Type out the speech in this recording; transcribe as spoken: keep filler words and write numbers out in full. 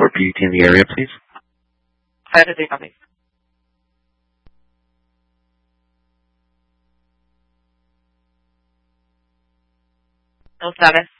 or B T in the area, please? Saturday coming. No status.